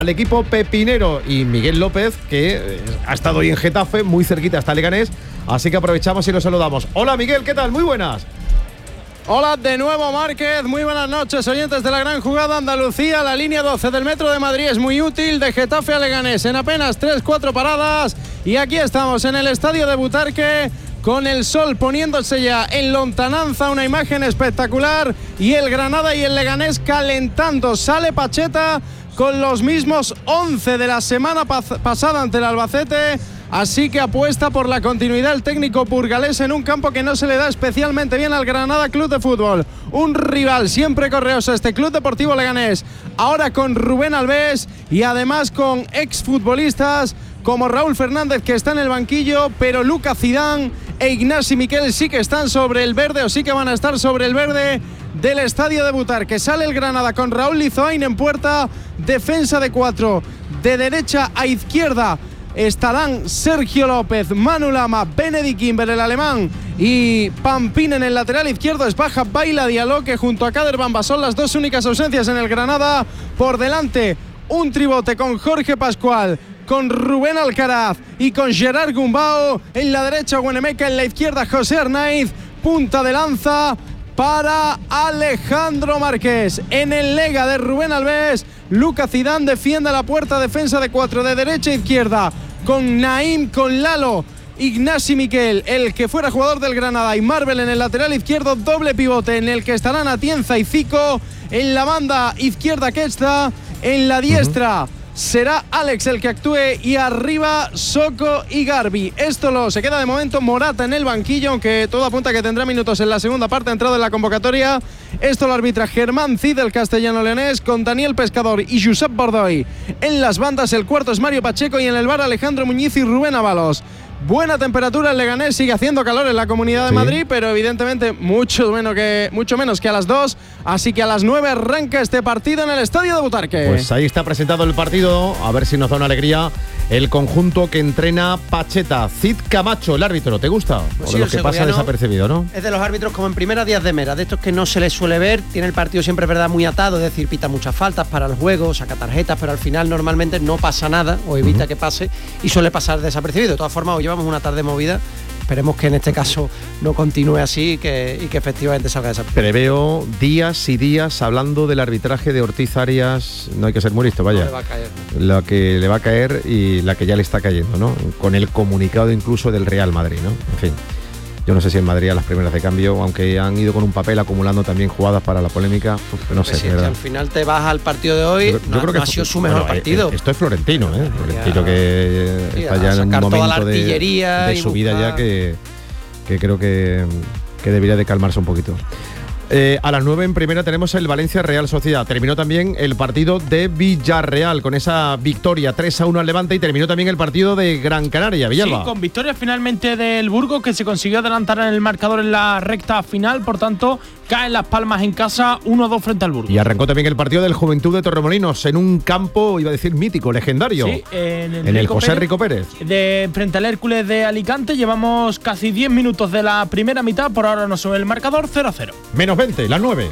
al equipo pepinero y Miguel López, que ha estado hoy en Getafe, muy cerquita hasta Leganés, así que aprovechamos y lo saludamos. Hola Miguel, ¿qué tal? Muy buenas. Hola de nuevo Márquez, muy buenas noches oyentes de la gran jugada Andalucía. La línea 12 del Metro de Madrid es muy útil, de Getafe a Leganés en apenas 3-4 paradas, y aquí estamos en el estadio de Butarque con el sol poniéndose ya en lontananza, una imagen espectacular, y el Granada y el Leganés calentando. Sale Pacheta con los mismos 11 de la semana pasada ante el Albacete. Así que apuesta por la continuidad el técnico burgalés en un campo que no se le da especialmente bien al Granada Club de Fútbol. Un rival siempre correoso este Club Deportivo Leganés. Ahora con Rubén Alves y además con exfutbolistas como Raúl Fernández, que está en el banquillo, pero Lucas Zidane e Ignasi Miquel sí que están sobre el verde, o sí que van a estar sobre el verde del estadio de Butarque. Sale el Granada con Raúl Lizoain en puerta, defensa de 4, de derecha a izquierda estarán Sergio López, Manu Lama, Benedikt Kimber, el alemán, y Pampín en el lateral izquierdo. Espaja, Baila, Diallo, que junto a Kader Bamba son las dos únicas ausencias en el Granada. Por delante un tribote con Jorge Pascual, con Rubén Alcaraz y con Gerard Gumbau. En la derecha Guenemeca, en la izquierda José Arnaiz. Punta de lanza para Alejandro Márquez. En el lega de Rubén Alves, Lucas Zidane defiende la puerta, defensa de 4 de derecha a izquierda, con Naim, con Lalo, Ignasi Miquel, el que fuera jugador del Granada, y Marvel en el lateral izquierdo, doble pivote en el que estarán Atienza y Zico. En la banda izquierda Questa, en la diestra será Alex el que actúe, y arriba Soko y Garbi. Esto se queda de momento Morata en el banquillo, aunque todo apunta que tendrá minutos en la segunda parte, ha entrado en la convocatoria. Esto lo arbitra Germán Cid, el castellano-leonés, con Daniel Pescador y Josep Bordoy. En las bandas el cuarto es Mario Pacheco, y en el bar Alejandro Muñiz y Rubén Ábalos. Buena temperatura en Leganés, sigue haciendo calor en la Comunidad de Madrid, pero evidentemente mucho menos que a las 2, así que a las 9 arranca este partido en el estadio de Butarque. Pues ahí está presentado el partido, a ver si nos da una alegría el conjunto que entrena Pacheta. Cid Camacho, el árbitro, ¿te gusta? Pues o sí, de lo que pasa desapercibido, ¿no? Es de los árbitros como en primera Díaz de Mera, de estos que no se les suele ver. Tiene el partido siempre, verdad, muy atado, es decir, pita muchas faltas para el juego, saca tarjetas, pero al final normalmente no pasa nada o evita que pase, y suele pasar desapercibido. De todas formas, hoy llevamos una tarde movida. Esperemos que en este caso no continúe así y que efectivamente salga desapercibido. Preveo días y días hablando del arbitraje de Ortiz Arias. No hay que ser muy listo, vaya. No le va a caer, ¿no? La que le va a caer y la que ya le está cayendo, ¿no? Con el comunicado incluso del Real Madrid, ¿no? En fin, yo no sé si en Madrid a las primeras de cambio, aunque han ido con un papel acumulando también jugadas para la polémica, no sé, si ¿verdad? al final te vas al partido de hoy, yo creo que no ha sido su mejor partido. Esto es Florentino, ¿eh? Florentino que está ya en un momento de su vida ya que creo que debería de calmarse un poquito. A las 9 en primera tenemos el Valencia Real Sociedad. Terminó también el partido de Villarreal con esa victoria 3-1 al Levante, y terminó también el partido de Gran Canaria, Villalba. Sí, con victoria finalmente del Burgos, que se consiguió adelantar en el marcador en la recta final, por tanto caen Las Palmas en casa 1-2 frente al Burgos. Y arrancó también el partido del Juventud de Torremolinos en un campo, iba a decir mítico, legendario. Sí, en el José Rico Pérez. Frente al Hércules de Alicante. Llevamos casi 10 minutos de la primera mitad, por ahora no sube el marcador, 0-0. Menos 20, las 9.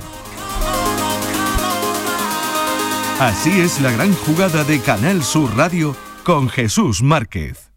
Así es la gran jugada de Canal Sur Radio con Jesús Márquez.